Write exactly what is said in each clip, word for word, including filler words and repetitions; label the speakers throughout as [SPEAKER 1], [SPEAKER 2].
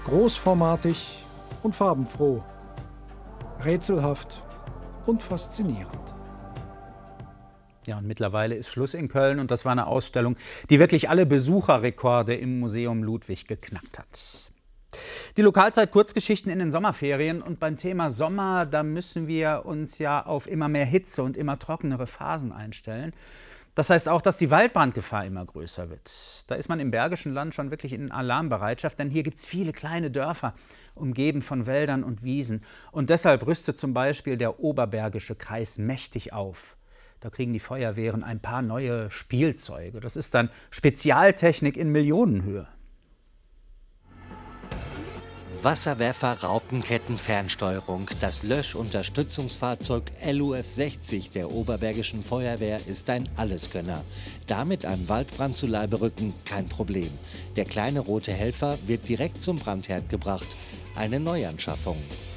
[SPEAKER 1] Großformatig und farbenfroh. Rätselhaft und faszinierend.
[SPEAKER 2] Ja, und mittlerweile ist Schluss in Köln und das war eine Ausstellung, die wirklich alle Besucherrekorde im Museum Ludwig geknackt hat. Die Lokalzeit Kurzgeschichten in den Sommerferien und beim Thema Sommer, da müssen wir uns ja auf immer mehr Hitze und immer trockenere Phasen einstellen. Das heißt auch, dass die Waldbrandgefahr immer größer wird. Da ist man im Bergischen Land schon wirklich in Alarmbereitschaft, denn hier gibt es viele kleine Dörfer, umgeben von Wäldern und Wiesen. Und deshalb rüstet zum Beispiel der Oberbergische Kreis mächtig auf. Da kriegen die Feuerwehren ein paar neue Spielzeuge. Das ist dann Spezialtechnik in Millionenhöhe.
[SPEAKER 3] Wasserwerfer-Raupenkettenfernsteuerung. Das Löschunterstützungsfahrzeug L U F sechzig der Oberbergischen Feuerwehr ist ein Alleskönner. Damit einem Waldbrand zu Leibe rücken, kein Problem. Der kleine rote Helfer wird direkt zum Brandherd gebracht. Eine Neuanschaffung.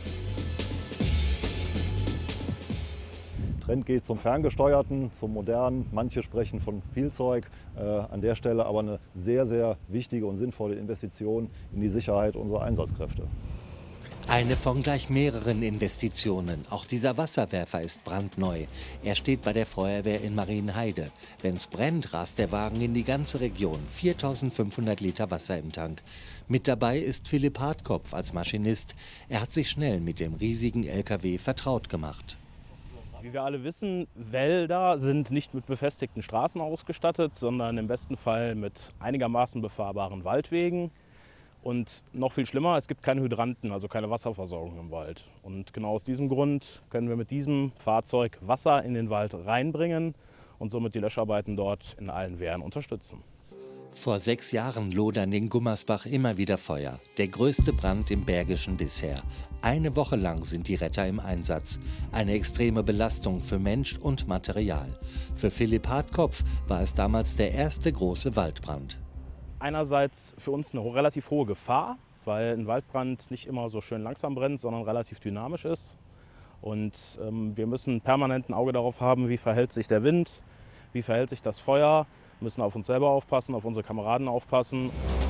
[SPEAKER 4] Trend geht zum Ferngesteuerten, zum Modernen. Manche sprechen von Spielzeug. Äh, an der Stelle aber eine sehr, sehr wichtige und sinnvolle Investition in die Sicherheit unserer Einsatzkräfte.
[SPEAKER 3] Eine von gleich mehreren Investitionen. Auch dieser Wasserwerfer ist brandneu. Er steht bei der Feuerwehr in Marienheide. Wenn's brennt, rast der Wagen in die ganze Region. viertausendfünfhundert Liter Wasser im Tank. Mit dabei ist Philipp Hartkopf als Maschinist. Er hat sich schnell mit dem riesigen L K W vertraut gemacht.
[SPEAKER 5] Wie wir alle wissen, Wälder sind nicht mit befestigten Straßen ausgestattet, sondern im besten Fall mit einigermaßen befahrbaren Waldwegen. Und noch viel schlimmer, es gibt keine Hydranten, also keine Wasserversorgung im Wald. Und genau aus diesem Grund können wir mit diesem Fahrzeug Wasser in den Wald reinbringen und somit die Löscharbeiten dort in allen Wehren unterstützen.
[SPEAKER 3] Vor sechs Jahren lodern in Gummersbach immer wieder Feuer. Der größte Brand im Bergischen bisher. Eine Woche lang sind die Retter im Einsatz. Eine extreme Belastung für Mensch und Material. Für Philipp Hartkopf war es damals der erste große Waldbrand.
[SPEAKER 5] Einerseits für uns eine relativ hohe Gefahr, weil ein Waldbrand nicht immer so schön langsam brennt, sondern relativ dynamisch ist. Und ähm, wir müssen permanent ein Auge darauf haben, wie verhält sich der Wind, wie verhält sich das Feuer. Wir müssen auf uns selber aufpassen, auf unsere Kameraden aufpassen.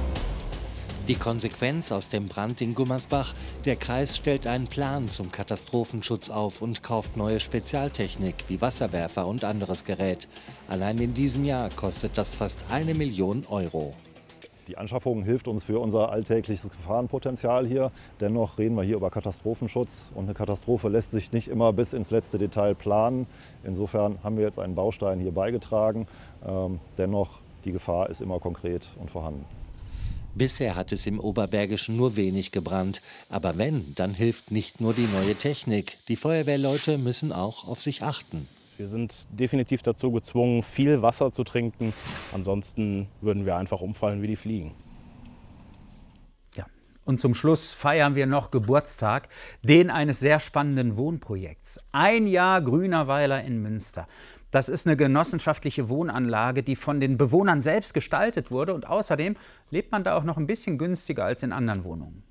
[SPEAKER 3] Die Konsequenz aus dem Brand in Gummersbach: Der Kreis stellt einen Plan zum Katastrophenschutz auf und kauft neue Spezialtechnik wie Wasserwerfer und anderes Gerät. Allein in diesem Jahr kostet das fast eine Million Euro.
[SPEAKER 4] Die Anschaffung hilft uns für unser alltägliches Gefahrenpotenzial hier. Dennoch reden wir hier über Katastrophenschutz und eine Katastrophe lässt sich nicht immer bis ins letzte Detail planen. Insofern haben wir jetzt einen Baustein hier beigetragen. Ähm, dennoch, die Gefahr ist immer konkret und vorhanden.
[SPEAKER 3] Bisher hat es im Oberbergischen nur wenig gebrannt. Aber wenn, dann hilft nicht nur die neue Technik. Die Feuerwehrleute müssen auch auf sich achten.
[SPEAKER 5] Wir sind definitiv dazu gezwungen, viel Wasser zu trinken. Ansonsten würden wir einfach umfallen wie die Fliegen.
[SPEAKER 2] Ja. Und zum Schluss feiern wir noch Geburtstag, den eines sehr spannenden Wohnprojekts. Ein Jahr Grünerweiler in Münster. Das ist eine genossenschaftliche Wohnanlage, die von den Bewohnern selbst gestaltet wurde. Und außerdem lebt man da auch noch ein bisschen günstiger als in anderen Wohnungen.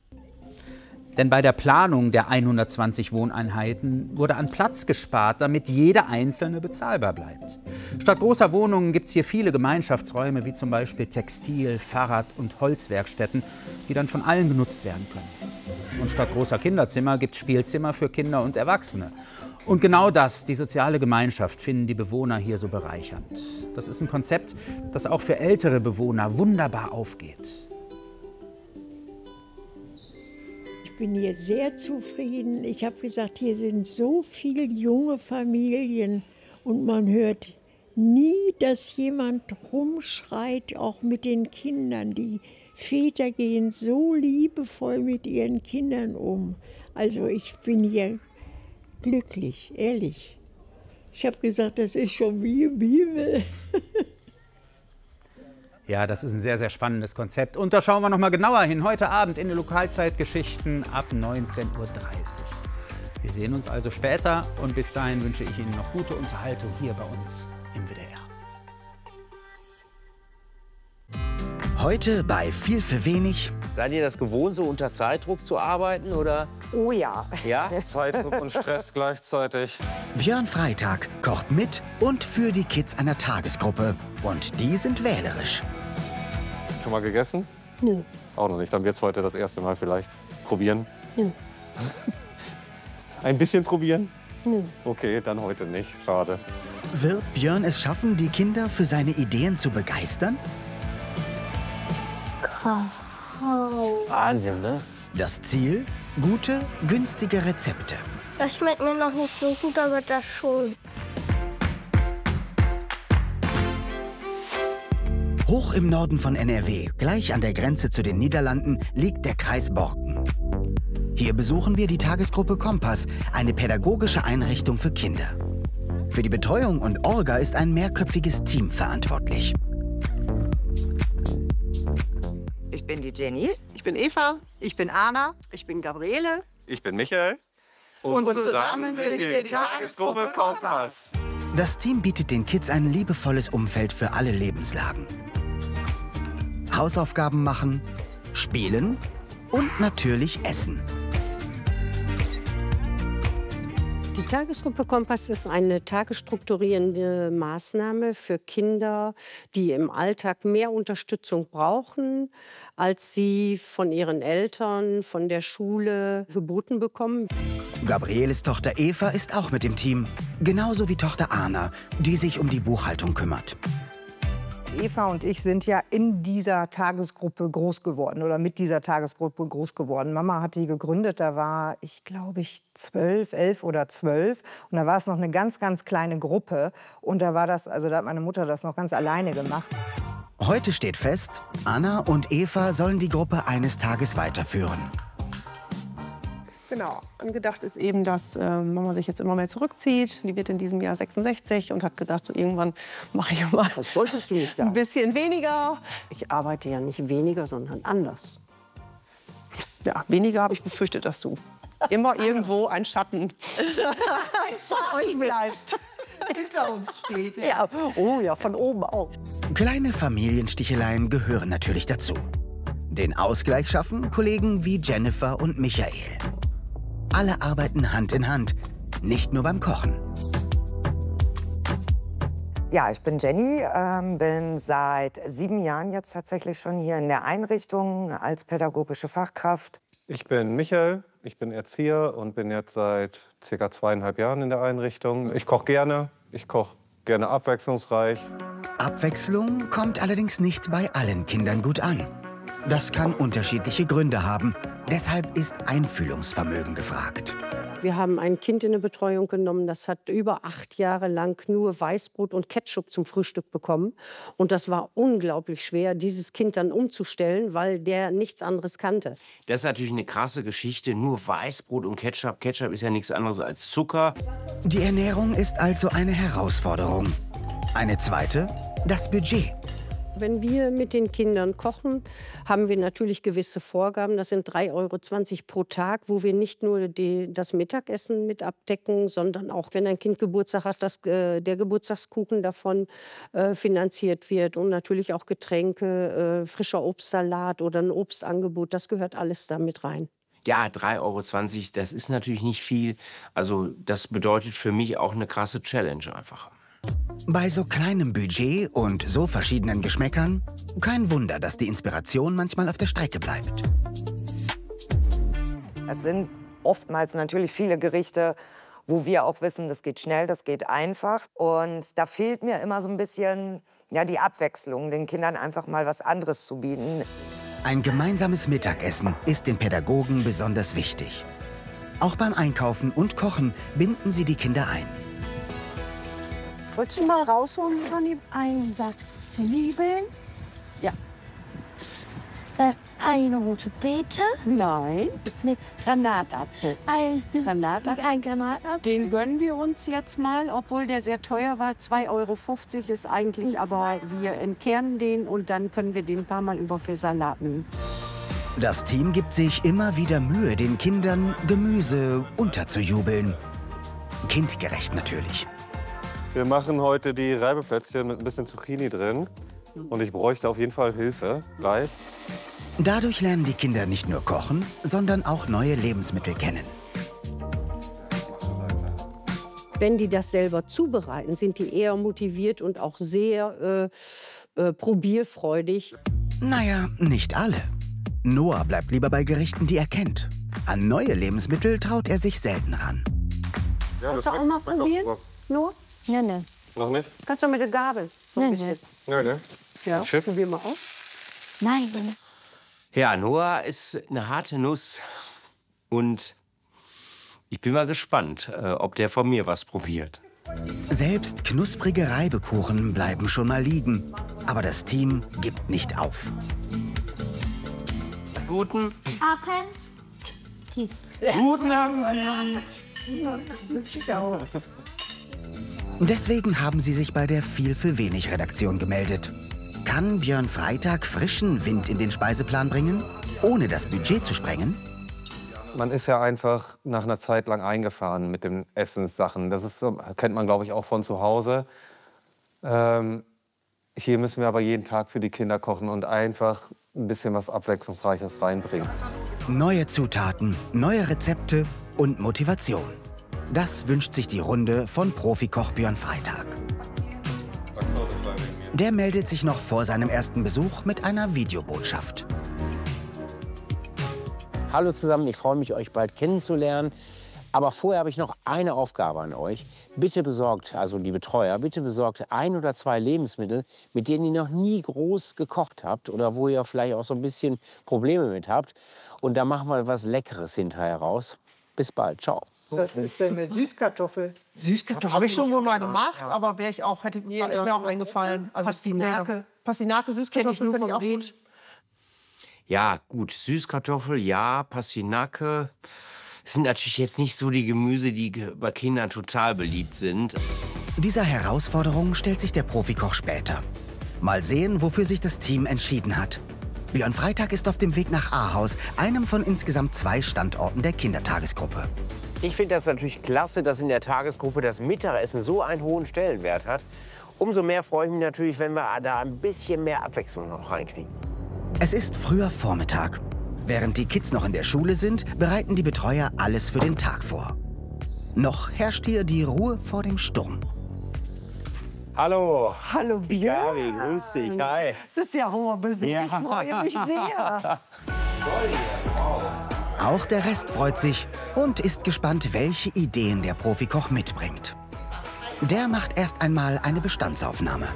[SPEAKER 2] Denn bei der Planung der hundertzwanzig Wohneinheiten wurde an Platz gespart, damit jede einzelne bezahlbar bleibt. Statt großer Wohnungen gibt es hier viele Gemeinschaftsräume, wie zum Beispiel Textil-, Fahrrad- und Holzwerkstätten, die dann von allen genutzt werden können. Und statt großer Kinderzimmer gibt es Spielzimmer für Kinder und Erwachsene. Und genau das, die soziale Gemeinschaft, finden die Bewohner hier so bereichernd. Das ist ein Konzept, das auch für ältere Bewohner wunderbar aufgeht.
[SPEAKER 6] Ich bin hier sehr zufrieden. Ich habe gesagt, hier sind so viele junge Familien und man hört nie, dass jemand rumschreit, auch mit den Kindern. Die Väter gehen so liebevoll mit ihren Kindern um. Also ich bin hier glücklich, ehrlich. Ich habe gesagt, das ist schon wie im Himmel.
[SPEAKER 2] Ja, das ist ein sehr, sehr spannendes Konzept. Und da schauen wir noch mal genauer hin. Heute Abend in den Lokalzeitgeschichten ab neunzehn Uhr dreißig. Wir sehen uns also später und bis dahin wünsche ich Ihnen noch gute Unterhaltung hier bei uns im W D R.
[SPEAKER 7] Heute bei Viel für wenig.
[SPEAKER 8] Seid ihr das gewohnt, so unter Zeitdruck zu arbeiten, oder?
[SPEAKER 9] Oh ja.
[SPEAKER 8] Ja?
[SPEAKER 10] Zeitdruck und Stress gleichzeitig.
[SPEAKER 7] Björn Freitag kocht mit und für die Kids einer Tagesgruppe. Und die sind wählerisch.
[SPEAKER 10] Schon mal gegessen?
[SPEAKER 9] Nö.
[SPEAKER 10] Auch noch nicht. Dann wird es heute das erste Mal vielleicht probieren.
[SPEAKER 9] Nö.
[SPEAKER 10] Ein bisschen probieren?
[SPEAKER 9] Nö.
[SPEAKER 10] Okay, dann heute nicht. Schade.
[SPEAKER 7] Wird Björn es schaffen, die Kinder für seine Ideen zu begeistern?
[SPEAKER 8] Wahnsinn, ne?
[SPEAKER 7] Das Ziel? Gute, günstige Rezepte.
[SPEAKER 9] Das schmeckt mir noch nicht so gut, aber das schon.
[SPEAKER 7] Hoch im Norden von N R W, gleich an der Grenze zu den Niederlanden, liegt der Kreis Borken. Hier besuchen wir die Tagesgruppe Kompass, eine pädagogische Einrichtung für Kinder. Für die Betreuung und Orga ist ein mehrköpfiges Team verantwortlich.
[SPEAKER 11] Ich bin die Jenny. Ich bin Eva. Ich bin Anna. Ich bin Gabriele.
[SPEAKER 10] Ich bin Michael.
[SPEAKER 11] Und, und zusammen sind wir die Tagesgruppe Kompass.
[SPEAKER 7] Das Team bietet den Kids ein liebevolles Umfeld für alle Lebenslagen. Hausaufgaben machen, spielen und natürlich essen.
[SPEAKER 12] Die Tagesgruppe Kompass ist eine tagesstrukturierende Maßnahme für Kinder, die im Alltag mehr Unterstützung brauchen, als sie von ihren Eltern, von der Schule geboten bekommen.
[SPEAKER 7] Gabrieles Tochter Eva ist auch mit im Team, genauso wie Tochter Anna, die sich um die Buchhaltung kümmert.
[SPEAKER 13] Eva und ich sind ja in dieser Tagesgruppe groß geworden oder mit dieser Tagesgruppe groß geworden. Mama hat die gegründet, da war ich, glaube ich, zwölf, elf oder zwölf. Und da war es noch eine ganz, ganz kleine Gruppe. Und da war das, also da hat meine Mutter das noch ganz alleine gemacht.
[SPEAKER 7] Heute steht fest, Anna und Eva sollen die Gruppe eines Tages weiterführen.
[SPEAKER 14] Genau. Angedacht ist eben, dass äh, Mama sich jetzt immer mehr zurückzieht. Die wird in diesem Jahr sechsundsechzig und hat gedacht, so irgendwann mache ich mal
[SPEAKER 12] Das wolltest du nicht sagen.
[SPEAKER 14] ein bisschen weniger.
[SPEAKER 12] Ich arbeite ja nicht weniger, sondern anders.
[SPEAKER 14] Ja, weniger habe ich befürchtet, dass du immer irgendwo ein Schatten
[SPEAKER 13] vor euch bleibst. Hinter uns steht. Ja. Oh ja, von oben auch.
[SPEAKER 7] Kleine Familiensticheleien gehören natürlich dazu. Den Ausgleich schaffen Kollegen wie Jennifer und Michael. Alle arbeiten Hand in Hand, nicht nur beim Kochen.
[SPEAKER 11] Ja, ich bin Jenny, ähm, bin seit sieben Jahren jetzt tatsächlich schon hier in der Einrichtung als pädagogische Fachkraft.
[SPEAKER 10] Ich bin Michael, ich bin Erzieher und bin jetzt seit circa zweieinhalb Jahren in der Einrichtung. Ich koche gerne, ich koche gerne abwechslungsreich.
[SPEAKER 7] Abwechslung kommt allerdings nicht bei allen Kindern gut an. Das kann unterschiedliche Gründe haben. Deshalb ist Einfühlungsvermögen gefragt.
[SPEAKER 12] Wir haben ein Kind in eine Betreuung genommen, das hat über acht Jahre lang nur Weißbrot und Ketchup zum Frühstück bekommen. Und das war unglaublich schwer, dieses Kind dann umzustellen, weil der nichts anderes kannte.
[SPEAKER 8] Das ist natürlich eine krasse Geschichte. Nur Weißbrot und Ketchup. Ketchup ist ja nichts anderes als Zucker.
[SPEAKER 7] Die Ernährung ist also eine Herausforderung. Eine zweite, das Budget.
[SPEAKER 12] Wenn wir mit den Kindern kochen, haben wir natürlich gewisse Vorgaben. Das sind drei Euro zwanzig pro Tag, wo wir nicht nur die, das Mittagessen mit abdecken, sondern auch, wenn ein Kind Geburtstag hat, dass äh, der Geburtstagskuchen davon äh, finanziert wird. Und natürlich auch Getränke, äh, frischer Obstsalat oder ein Obstangebot. Das gehört alles da mit rein.
[SPEAKER 8] Ja, drei Euro zwanzig, das ist natürlich nicht viel. Also das bedeutet für mich auch eine krasse Challenge einfach.
[SPEAKER 7] Bei so kleinem Budget und so verschiedenen Geschmäckern, kein Wunder, dass die Inspiration manchmal auf der Strecke bleibt.
[SPEAKER 11] Es sind oftmals natürlich viele Gerichte, wo wir auch wissen, das geht schnell, das geht einfach. Und da fehlt mir immer so ein bisschen ja, die Abwechslung, den Kindern einfach mal was anderes zu bieten.
[SPEAKER 7] Ein gemeinsames Mittagessen ist den Pädagogen besonders wichtig. Auch beim Einkaufen und Kochen binden sie die Kinder ein.
[SPEAKER 9] Wolltest du mal rausholen, Ronny? Ein Sack Zwiebeln. Ja. Dann eine rote Beete. Nein. Eine Granatapfel. Ein Granatapfel. Ein Granatapfel.
[SPEAKER 12] Den gönnen wir uns jetzt mal, obwohl der sehr teuer war. zwei Euro fünfzig ist eigentlich, aber wir entkernen den und dann können wir den ein paar Mal über für Salat nehmen.
[SPEAKER 7] Das Team gibt sich immer wieder Mühe, den Kindern Gemüse unterzujubeln. Kindgerecht natürlich.
[SPEAKER 10] Wir machen heute die Reibeplätzchen mit ein bisschen Zucchini drin. Und ich bräuchte auf jeden Fall Hilfe gleich.
[SPEAKER 7] Dadurch lernen die Kinder nicht nur kochen, sondern auch neue Lebensmittel kennen.
[SPEAKER 12] Wenn die das selber zubereiten, sind die eher motiviert und auch sehr äh, äh, probierfreudig.
[SPEAKER 7] Naja, nicht alle. Noah bleibt lieber bei Gerichten, die er kennt. An neue Lebensmittel traut er sich selten ran.
[SPEAKER 12] Ja, Kannst du auch mal probieren? Noah?
[SPEAKER 9] Ja, ne.
[SPEAKER 10] Noch nicht?
[SPEAKER 12] Kannst du mit der Gabel? So ein
[SPEAKER 9] Nee,
[SPEAKER 12] bisschen.
[SPEAKER 10] Ja, ne?
[SPEAKER 12] Ja,
[SPEAKER 10] Schön.
[SPEAKER 12] probieren wir auf.
[SPEAKER 9] Nein.
[SPEAKER 8] Ja, Noah ist eine harte Nuss. Und ich bin mal gespannt, äh, ob der von mir was probiert.
[SPEAKER 7] Selbst knusprige Reibekuchen bleiben schon mal liegen. Aber das Team gibt nicht auf.
[SPEAKER 8] Guten.
[SPEAKER 9] Appetit.
[SPEAKER 8] Guten Appetit.
[SPEAKER 7] Deswegen haben sie sich bei der Viel für wenig Redaktion gemeldet. Kann Björn Freitag frischen Wind in den Speiseplan bringen, ohne das Budget zu sprengen?
[SPEAKER 10] Man ist ja einfach nach einer Zeit lang eingefahren mit den Essenssachen. Das ist so, kennt man, glaube ich, auch von zu Hause. Ähm, hier müssen wir aber jeden Tag für die Kinder kochen und einfach ein bisschen was Abwechslungsreiches reinbringen.
[SPEAKER 7] Neue Zutaten, neue Rezepte und Motivation. Das wünscht sich die Runde von Profikoch Björn Freitag. Der meldet sich noch vor seinem ersten Besuch mit einer Videobotschaft.
[SPEAKER 8] Hallo zusammen, ich freue mich, euch bald kennenzulernen. Aber vorher habe ich noch eine Aufgabe an euch. Bitte besorgt, also die Betreuer, bitte besorgt ein oder zwei Lebensmittel, mit denen ihr noch nie groß gekocht habt oder wo ihr vielleicht auch so ein bisschen Probleme mit habt. Und da machen wir was Leckeres hinterher raus. Bis bald, ciao.
[SPEAKER 13] Das ist denn mit Süßkartoffel. Süßkartoffel habe ich schon wohl mal gemacht, aber wäre ich auch, hätte, ist mir auch eingefallen. Also Pastinake. Pastinake, Süßkartoffel finde ich auch gut.
[SPEAKER 8] Ja, gut, Süßkartoffel, ja, Pastinake. Das sind natürlich jetzt nicht so die Gemüse, die bei Kindern total beliebt sind.
[SPEAKER 7] Dieser Herausforderung stellt sich der Profikoch später. Mal sehen, wofür sich das Team entschieden hat. Björn Freitag ist auf dem Weg nach Ahaus, einem von insgesamt zwei Standorten der Kindertagesgruppe.
[SPEAKER 8] Ich finde das natürlich klasse, dass in der Tagesgruppe das Mittagessen so einen hohen Stellenwert hat. Umso mehr freue ich mich natürlich, wenn wir da ein bisschen mehr Abwechslung noch reinkriegen.
[SPEAKER 7] Es ist früher Vormittag. Während die Kids noch in der Schule sind, bereiten die Betreuer alles für den Tag vor. Noch herrscht hier die Ruhe vor dem Sturm.
[SPEAKER 8] Hallo.
[SPEAKER 13] Hallo Björn.
[SPEAKER 8] Gabi, grüß dich. Hi.
[SPEAKER 13] Es ist ja hoher Besuch.
[SPEAKER 8] Ja.
[SPEAKER 13] Ich freue mich sehr.
[SPEAKER 7] Auch der Rest freut sich und ist gespannt, welche Ideen der Profikoch mitbringt. Der macht erst einmal eine Bestandsaufnahme.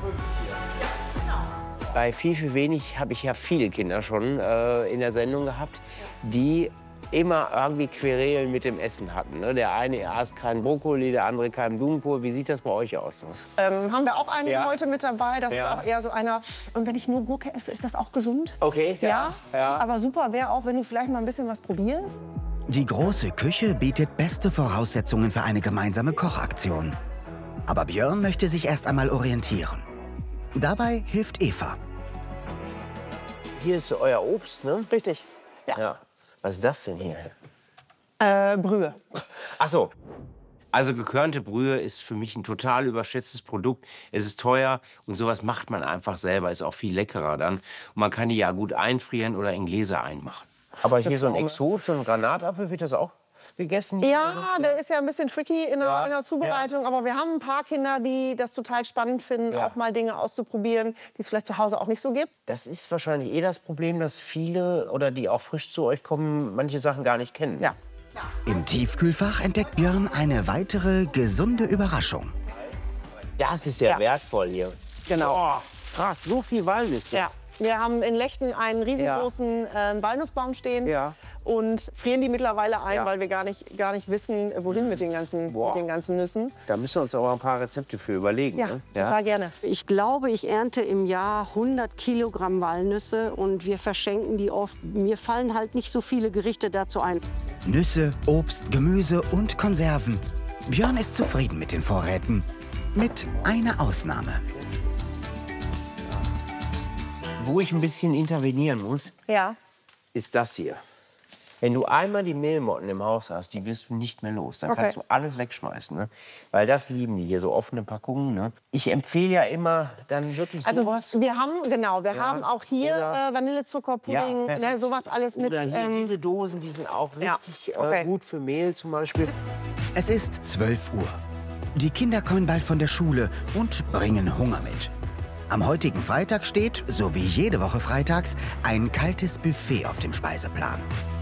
[SPEAKER 8] Bei Viel für wenig habe ich ja viele Kinder schon äh, in der Sendung gehabt, die immer irgendwie Querelen mit dem Essen hatten. Ne? Der eine aß keinen Brokkoli, der andere keinen Blumenkohl. Wie sieht das bei euch aus?
[SPEAKER 14] Ähm, haben wir auch einen
[SPEAKER 8] Ja.
[SPEAKER 14] heute mit dabei. Das
[SPEAKER 8] Ja.
[SPEAKER 14] ist auch eher so einer. Und wenn ich nur Gurke esse, ist das auch gesund?
[SPEAKER 8] Okay.
[SPEAKER 14] Ja.
[SPEAKER 8] Ja.
[SPEAKER 14] Aber super wäre auch, wenn du vielleicht mal ein bisschen was probierst.
[SPEAKER 7] Die große Küche bietet beste Voraussetzungen für eine gemeinsame Kochaktion. Aber Björn möchte sich erst einmal orientieren. Dabei hilft Eva.
[SPEAKER 8] Hier ist euer Obst, ne?
[SPEAKER 14] Richtig.
[SPEAKER 8] Ja. ja. Was ist das denn hier?
[SPEAKER 14] Äh, Brühe.
[SPEAKER 8] Ach so. Also gekörnte Brühe ist für mich ein total überschätztes Produkt. Es ist teuer und sowas macht man einfach selber. Ist auch viel leckerer dann. Und man kann die ja gut einfrieren oder in Gläser einmachen. Aber hier so ein Exot, so ein Granatapfel, wird das auch gegessen?
[SPEAKER 14] Ja, der ist ja ein bisschen tricky in der,
[SPEAKER 8] Ja,
[SPEAKER 14] in der Zubereitung.
[SPEAKER 8] ja.
[SPEAKER 14] Aber wir haben ein paar Kinder, die das total spannend finden,
[SPEAKER 8] Ja.
[SPEAKER 14] auch mal Dinge auszuprobieren, die es vielleicht zu Hause auch nicht so gibt.
[SPEAKER 8] Das ist wahrscheinlich eh das Problem, dass viele oder die auch frisch zu euch kommen, manche Sachen gar nicht kennen.
[SPEAKER 14] Ja.
[SPEAKER 7] Im Tiefkühlfach entdeckt Björn eine weitere gesunde Überraschung.
[SPEAKER 8] Das ist ja,
[SPEAKER 14] Ja.
[SPEAKER 8] wertvoll hier.
[SPEAKER 14] Genau.
[SPEAKER 8] Oh, krass, so viel Walnüsse.
[SPEAKER 14] Ja. Wir haben in Lechten einen riesengroßen äh, Walnussbaum stehen
[SPEAKER 8] Ja.
[SPEAKER 14] und frieren die mittlerweile ein,
[SPEAKER 8] Ja.
[SPEAKER 14] weil wir gar nicht, gar nicht wissen, wohin mit den ganzen,
[SPEAKER 8] Boah.
[SPEAKER 14] mit den ganzen Nüssen.
[SPEAKER 8] Da müssen wir uns aber ein paar Rezepte für überlegen.
[SPEAKER 14] Ja,
[SPEAKER 8] ne?
[SPEAKER 14] total gerne.
[SPEAKER 12] Ich glaube, ich ernte im Jahr hundert Kilogramm Walnüsse und wir verschenken die oft. Mir fallen halt nicht so viele Gerichte dazu ein.
[SPEAKER 7] Nüsse, Obst, Gemüse und Konserven. Björn ist zufrieden mit den Vorräten. Mit einer Ausnahme.
[SPEAKER 8] Wo ich ein bisschen intervenieren muss,
[SPEAKER 14] Ja.
[SPEAKER 8] ist das hier. Wenn du einmal die Mehlmotten im Haus hast, die wirst du nicht mehr los. Dann
[SPEAKER 14] Okay.
[SPEAKER 8] kannst du alles wegschmeißen. Ne? Weil das lieben die hier, so offene Packungen. Ne? Ich empfehle ja immer dann wirklich
[SPEAKER 14] Also
[SPEAKER 8] sowas.
[SPEAKER 14] wir haben, genau, wir
[SPEAKER 8] Ja.
[SPEAKER 14] haben auch hier
[SPEAKER 8] Oder-
[SPEAKER 14] äh, Vanillezuckerpudding,
[SPEAKER 8] perfekt.
[SPEAKER 14] ne, sowas alles mit.
[SPEAKER 8] Oder hier
[SPEAKER 14] ähm,
[SPEAKER 8] diese Dosen, die sind auch
[SPEAKER 14] ja,
[SPEAKER 8] richtig
[SPEAKER 14] okay.
[SPEAKER 8] äh, gut für Mehl zum Beispiel.
[SPEAKER 7] Es ist zwölf Uhr. Die Kinder kommen bald von der Schule und bringen Hunger mit. Am heutigen Freitag steht, so wie jede Woche freitags, ein kaltes Buffet auf dem Speiseplan.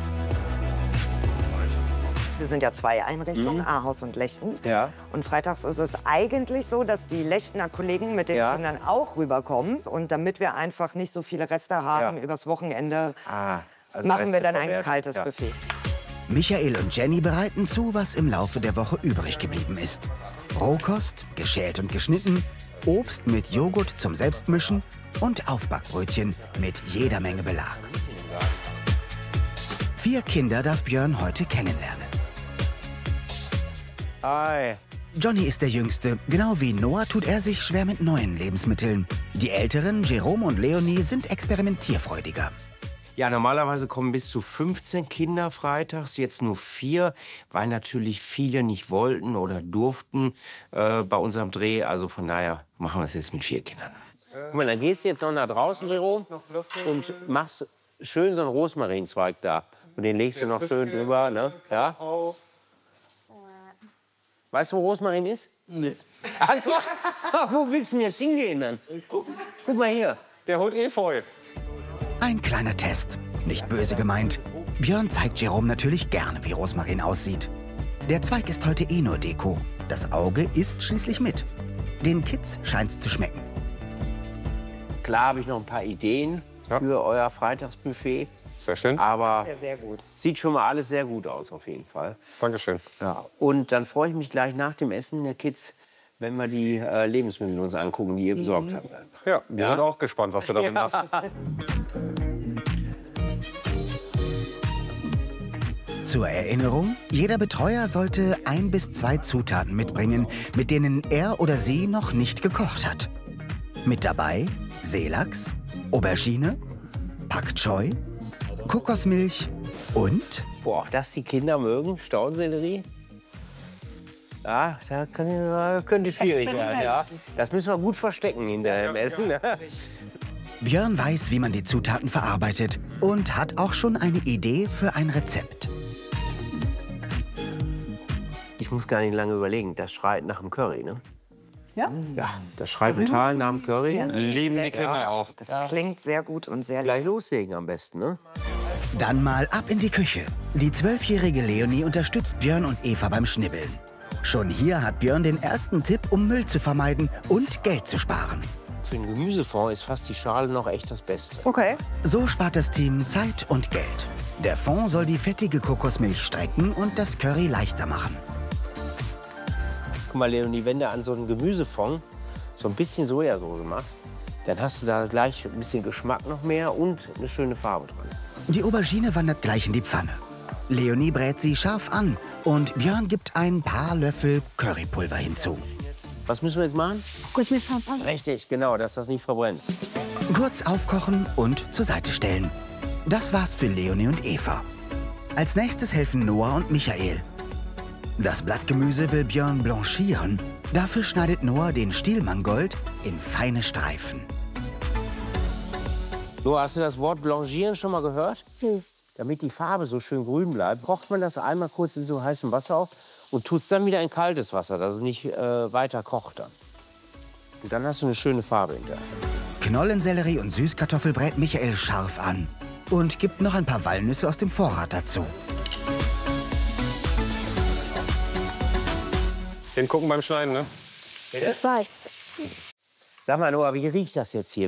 [SPEAKER 11] Wir sind ja zwei Einrichtungen,
[SPEAKER 8] Mhm.
[SPEAKER 11] Ahaus und Lechten.
[SPEAKER 8] Ja.
[SPEAKER 11] Und freitags ist es eigentlich so, dass die Lechtener Kollegen mit den
[SPEAKER 8] Ja.
[SPEAKER 11] Kindern auch rüberkommen. Und damit wir einfach nicht so viele Reste haben
[SPEAKER 8] Ja.
[SPEAKER 11] übers Wochenende,
[SPEAKER 8] Ah, also
[SPEAKER 11] machen wir
[SPEAKER 8] Reste
[SPEAKER 11] dann ein
[SPEAKER 8] verwerten.
[SPEAKER 11] kaltes
[SPEAKER 8] Ja.
[SPEAKER 11] Buffet.
[SPEAKER 7] Michael und Jenny bereiten zu, was im Laufe der Woche übrig geblieben ist. Rohkost, geschält und geschnitten, Obst mit Joghurt zum Selbstmischen und Aufbackbrötchen mit jeder Menge Belag. Vier Kinder darf Björn heute kennenlernen.
[SPEAKER 8] Hi.
[SPEAKER 7] Johnny ist der Jüngste. Genau wie Noah tut er sich schwer mit neuen Lebensmitteln. Die Älteren, Jerome und Leonie, sind experimentierfreudiger.
[SPEAKER 8] Ja, normalerweise kommen bis zu fünfzehn Kinder freitags, jetzt nur vier, weil natürlich viele nicht wollten oder durften äh, bei unserem Dreh. Also von daher machen wir es jetzt mit vier Kindern. Guck mal, dann gehst du jetzt noch nach draußen, Jerome, und machst schön so einen Rosmarinzweig da. Und den legst du noch schön drüber, ne? Ja? Weißt du, wo Rosmarin ist? Nee. Also, wo willst du denn jetzt hingehen dann? Guck mal hier. Der holt Efeu.
[SPEAKER 7] Ein kleiner Test. Nicht böse gemeint. Björn zeigt Jerome natürlich gerne, wie Rosmarin aussieht. Der Zweig ist heute eh nur Deko. Das Auge isst schließlich mit. Den Kids scheint's zu schmecken.
[SPEAKER 8] Klar habe ich noch ein paar Ideen für euer Freitagsbuffet.
[SPEAKER 10] Sehr schön.
[SPEAKER 8] Aber
[SPEAKER 11] Sehr, sehr gut.
[SPEAKER 8] sieht schon mal alles sehr gut aus, auf jeden Fall.
[SPEAKER 10] Dankeschön.
[SPEAKER 8] Ja. Und dann freue ich mich gleich nach dem Essen der Kids, wenn wir die äh, Lebensmittel uns angucken, die ihr besorgt habt.
[SPEAKER 10] Ja, wir
[SPEAKER 8] Ja?
[SPEAKER 10] sind auch gespannt, was du damit
[SPEAKER 8] Ja.
[SPEAKER 10] machst.
[SPEAKER 7] Zur Erinnerung, jeder Betreuer sollte ein bis zwei Zutaten mitbringen, mit denen er oder sie noch nicht gekocht hat. Mit dabei Seelachs, Aubergine, Pak Choi, Kokosmilch und...
[SPEAKER 8] Boah, ob das die Kinder mögen, Staudensellerie? Ja, da kann, könnte schwierig werden, ja. Das müssen wir gut verstecken hinterher im Essen. Ne?
[SPEAKER 7] Björn weiß, wie man die Zutaten verarbeitet und hat auch schon eine Idee für ein Rezept.
[SPEAKER 8] Ich muss gar nicht lange überlegen, das schreit nach dem Curry, ne?
[SPEAKER 11] Ja?
[SPEAKER 8] Ja, das schreit total nach dem Curry.
[SPEAKER 11] Ja.
[SPEAKER 10] Lieben die Kinder auch.
[SPEAKER 11] Das klingt sehr gut und sehr
[SPEAKER 8] Gleich loslegen am besten, ne?
[SPEAKER 7] Dann mal ab in die Küche. Die zwölfjährige Leonie unterstützt Björn und Eva beim Schnibbeln. Schon hier hat Björn den ersten Tipp, um Müll zu vermeiden und Geld zu sparen.
[SPEAKER 8] Für einen Gemüsefond ist fast die Schale noch echt das Beste.
[SPEAKER 11] Okay.
[SPEAKER 7] So spart das Team Zeit und Geld. Der Fond soll die fettige Kokosmilch strecken und das Curry leichter machen.
[SPEAKER 8] Guck mal, Leonie, wenn du an so einen Gemüsefond so ein bisschen Sojasauce machst, dann hast du da gleich ein bisschen Geschmack noch mehr und eine schöne Farbe dran.
[SPEAKER 7] Die Aubergine wandert gleich in die Pfanne. Leonie brät sie scharf an und Björn gibt ein paar Löffel Currypulver hinzu.
[SPEAKER 8] Was müssen wir jetzt machen? Richtig, genau, dass das nicht verbrennt.
[SPEAKER 7] Kurz aufkochen und zur Seite stellen. Das war's für Leonie und Eva. Als nächstes helfen Noah und Michael. Das Blattgemüse will Björn blanchieren. Dafür schneidet Noah den Stielmangold in feine Streifen.
[SPEAKER 8] Noah, hast du das Wort blanchieren schon mal gehört?
[SPEAKER 9] Hm.
[SPEAKER 8] Damit die Farbe so schön grün bleibt, kocht man das einmal kurz in so heißem Wasser auf und tut es dann wieder in kaltes Wasser, dass es nicht äh, weiter kocht dann. Und dann hast du eine schöne Farbe hinterher.
[SPEAKER 7] Knollensellerie und Süßkartoffel brät Michael scharf an und gibt noch ein paar Walnüsse aus dem Vorrat dazu.
[SPEAKER 10] Den gucken beim Schneiden, ne?
[SPEAKER 9] Ich weiß.
[SPEAKER 8] Sag mal, Noah, wie riecht das jetzt hier?